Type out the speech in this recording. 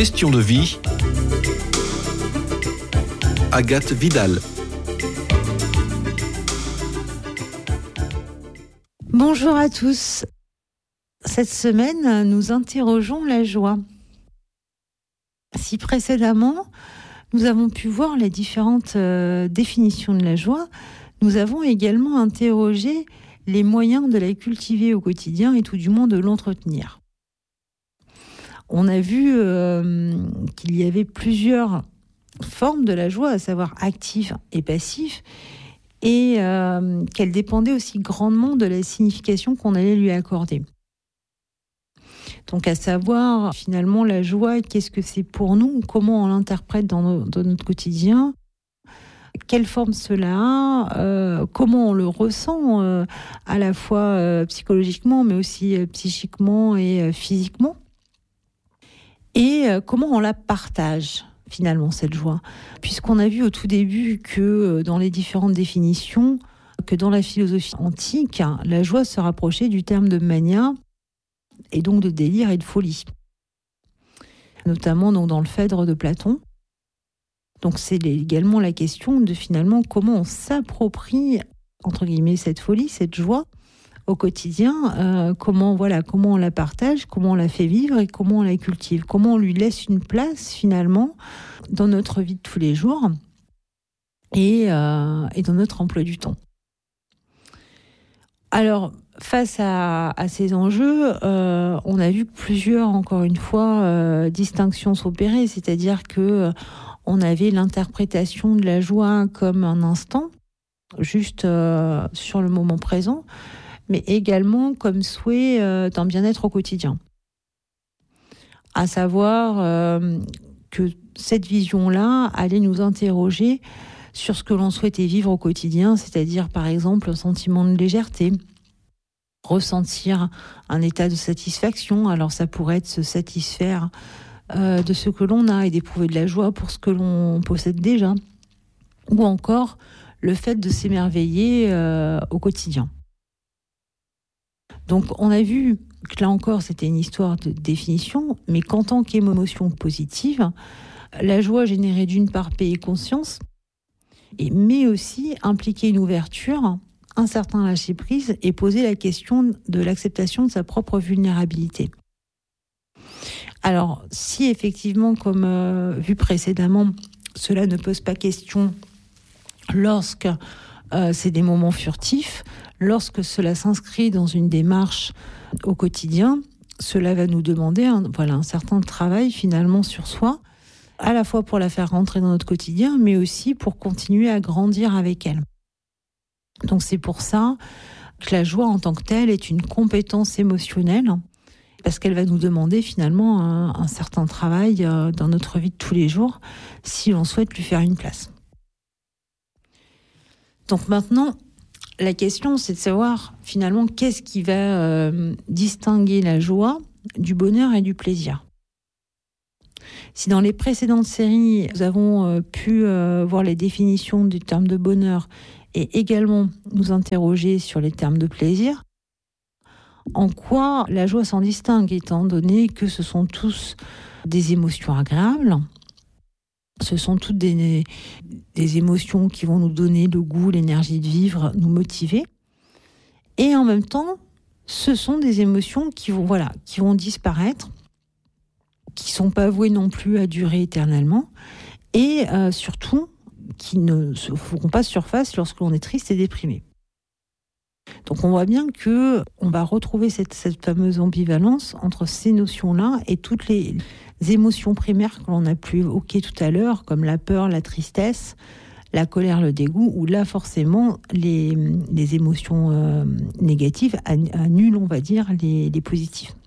questions de vie. Agathe Vidal. Bonjour à tous. Cette semaine, nous interrogeons la joie. Si précédemment, nous avons pu voir les différentes définitions de la joie, nous avons également interrogé les moyens de la cultiver au quotidien et tout du moins de l'entretenir. On a vu qu'il y avait plusieurs formes de la joie, à savoir active et passive, et qu'elle dépendait aussi grandement de la signification qu'on allait lui accorder. Donc à savoir, finalement, la joie, qu'est-ce que c'est pour nous, comment on l'interprète dans notre quotidien, quelle forme cela a, comment on le ressent, à la fois psychologiquement, mais aussi psychiquement et physiquement, et comment on la partage, finalement, cette joie. Puisqu'on a vu au tout début que dans les différentes définitions, que dans la philosophie antique, la joie se rapprochait du terme de mania, et donc de délire et de folie. Notamment donc, dans le Phèdre de Platon. Donc c'est également la question de finalement comment on s'approprie, entre guillemets, cette folie, cette joie au quotidien, comment on la partage, comment on la fait vivre et comment on la cultive, comment on lui laisse une place finalement dans notre vie de tous les jours et dans notre emploi du temps. Alors, face à ces enjeux, on a vu plusieurs, encore une fois, distinctions s'opérer, c'est-à-dire que on avait l'interprétation de la joie comme un instant, juste sur le moment présent, mais également comme souhait d'un bien-être au quotidien. À savoir que cette vision-là allait nous interroger sur ce que l'on souhaitait vivre au quotidien, c'est-à-dire par exemple un sentiment de légèreté, ressentir un état de satisfaction. Alors ça pourrait être se satisfaire de ce que l'on a et d'éprouver de la joie pour ce que l'on possède déjà, ou encore le fait de s'émerveiller au quotidien. Donc on a vu que là encore c'était une histoire de définition, mais qu'en tant qu'émotion positive, la joie générait d'une part paix et conscience, mais aussi impliquer une ouverture, un certain lâcher-prise et poser la question de l'acceptation de sa propre vulnérabilité. Alors, si effectivement, comme vu précédemment, cela ne pose pas question lorsque c'est des moments furtifs, lorsque cela s'inscrit dans une démarche au quotidien, cela va nous demander un certain travail finalement sur soi, à la fois pour la faire rentrer dans notre quotidien, mais aussi pour continuer à grandir avec elle. Donc c'est pour ça que la joie en tant que telle est une compétence émotionnelle, parce qu'elle va nous demander finalement un certain travail dans notre vie de tous les jours, si l'on souhaite lui faire une place. Donc maintenant, la question c'est de savoir finalement qu'est-ce qui va distinguer la joie du bonheur et du plaisir. Si dans les précédentes séries, nous avons pu voir les définitions du terme de bonheur et également nous interroger sur les termes de plaisir, en quoi la joie s'en distingue, étant donné que ce sont tous des émotions agréables, ce sont toutes des émotions qui vont nous donner le goût, l'énergie de vivre, nous motiver, et en même temps, ce sont des émotions qui vont disparaître, qui ne sont pas vouées non plus à durer éternellement, et surtout, qui ne se feront pas surface lorsque l'on est triste et déprimé. Donc on voit bien qu'on va retrouver cette fameuse ambivalence entre ces notions-là et toutes les émotions primaires que l'on a pu évoquer tout à l'heure, comme la peur, la tristesse, la colère, le dégoût, où là forcément les émotions négatives annulent, on va dire, les positives.